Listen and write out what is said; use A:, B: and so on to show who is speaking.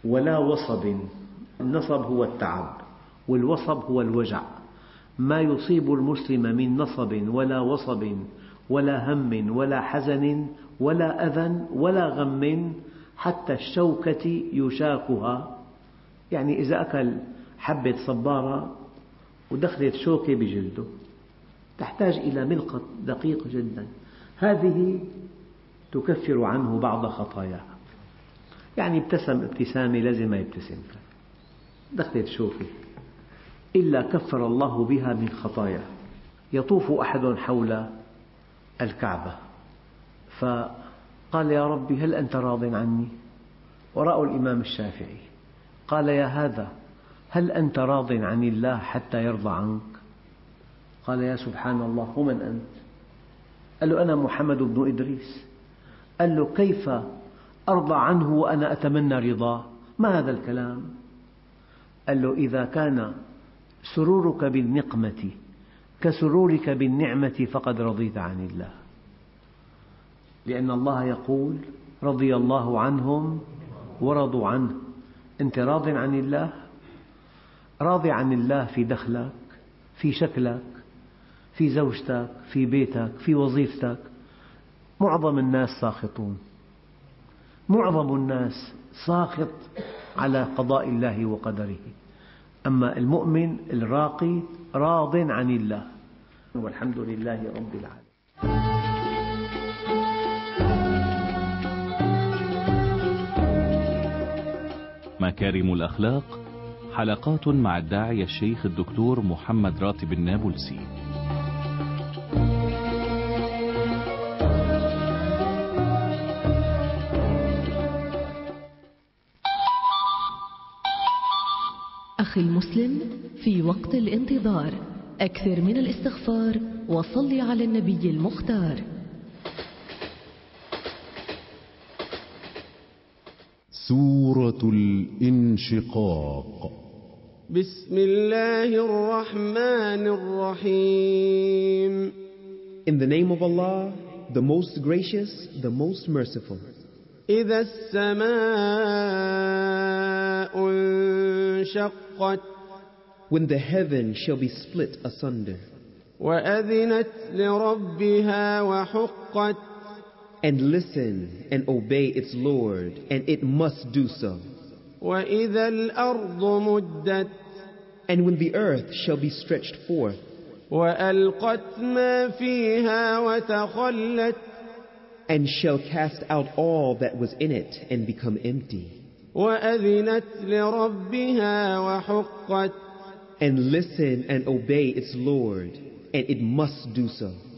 A: ولا وصب. النصب هو التعب، والوصب هو الوجع. ما يصيب المسلم من نصب ولا وصب ولا هم ولا حزن ولا أذى ولا غم حتى الشوكة يشاكها. يعني إذا أكل حبة صبارة ودخلت شوكة بجلده، تحتاج إلى ملقط دقيق جدا، هذه تكفر عنه بعض خطاياه. يعني ابتسم ابتسامة لازم ما يبتسم، دخلت شوكة، إلا كفر الله بها من خطاياه. يطوف أحد حول الكعبة فقال: يا ربي هل أنت راض عني؟ ورأوا الإمام الشافعي، قال: يا هذا هل أنت راض عن الله حتى يرضى عنك؟ قال: يا سبحان الله، ومن أنت؟ قال له: أنا محمد بن إدريس. قال له: كيف أرضى عنه وأنا أتمنى رضاه؟ ما هذا الكلام؟ قال له: إذا كان سرورك بالنقمة كسرورك بالنعمة فقد رضيت عن الله، لأن الله يقول: رضي الله عنهم ورضوا عنه. أنت راض عن الله؟ راضي عن الله في دخلك، في شكلك، في زوجتك، في بيتك، في وظيفتك. معظم الناس ساخطون، معظم الناس ساخط على قضاء الله وقدره، أما المؤمن الراقي راض عن الله، والحمد لله رب العالمين.
B: مكارم الأخلاق، حلقات مع الداعية الشيخ الدكتور محمد راتب النابلسي.
C: أخي المسلم، في وقت الانتظار أكثر من الاستغفار وصل على النبي المختار.
D: سورة الانشقاق.
E: بسم الله الرحمن الرحيم.
F: In the name of Allah, the most gracious, the most merciful.
E: إذا السماء انشقت.
F: When the heaven shall be split asunder.
E: وأذنت لربها وحقت.
F: And listen and obey its Lord, and it must do so.
E: وإذا الأرض مدت.
F: And when the earth shall be stretched forth.
E: وألقت ما فيها وتخلت.
F: And shall cast out all that was in it and become empty.
E: وأذنت لربها وحقت.
F: And listen and obey its Lord, and it must do so.